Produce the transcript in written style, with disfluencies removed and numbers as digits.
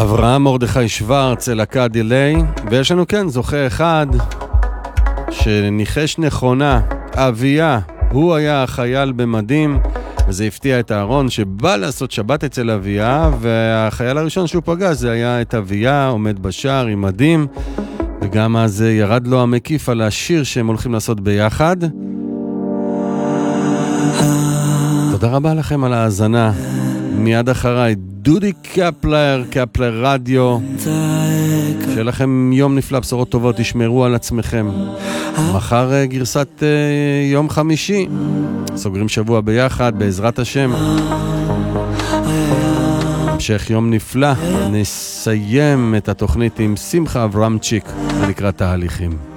אברהם מרדכי שוורץ, אלקה דילי, ויש לנו כן זוכה אחד שניחש נכונה, אביה, הוא היה החייל במדים, וזה הפתיע את אהרון שבא לעשות שבת אצל אביה, והחייל הראשון שהוא פגש זה היה את אביה, עומד בשער עם מדים, וגם אז ירד לו המקיף על השיר שהם הולכים לעשות ביחד. תודה רבה לכם על ההאזנה. מיד אחריי דודי קפלר, קפלר רדיו. שיהיה לכם יום נפלא, בשורות טובות, תשמרו על עצמכם. מחר גרסת יום חמישי, סוגרים שבוע ביחד בעזרת השם. המשך יום נפלא. נסיים את התוכנית עם שמחה אברמצ'יק לקראת תהליכים.